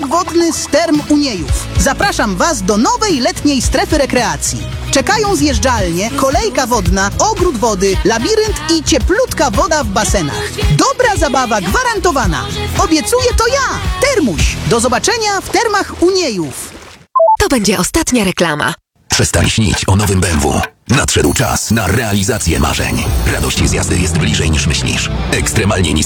Blok wodny z Term Uniejów. Zapraszam Was do nowej letniej strefy rekreacji. Czekają zjeżdżalnie, kolejka wodna, ogród wody, labirynt i cieplutka woda w basenach. Dobra zabawa gwarantowana. Obiecuję to ja, Termuś. Do zobaczenia w Termach Uniejów. To będzie ostatnia reklama. Przestań śnić o nowym BMW. Nadszedł czas na realizację marzeń. Radość z jazdy jest bliżej niż myślisz. Ekstremalnie niskie